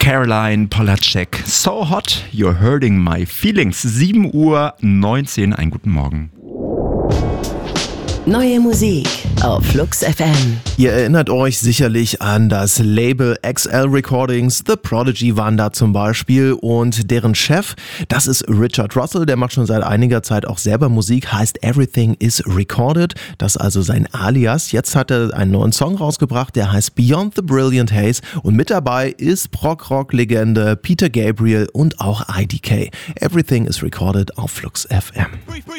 Caroline Polacek. So hot, you're hurting my feelings. 7:19 Uhr, einen guten Morgen. Neue Musik auf Flux FM. Ihr erinnert euch sicherlich an das Label XL Recordings. The Prodigy waren da zum Beispiel und deren Chef, das ist Richard Russell, der macht schon seit einiger Zeit auch selber Musik, heißt Everything is Recorded. Das ist also sein Alias. Jetzt hat er einen neuen Song rausgebracht, der heißt Beyond the Brilliant Haze und mit dabei ist Prog-Rock-Legende Peter Gabriel und auch IDK. Everything is Recorded auf Flux FM.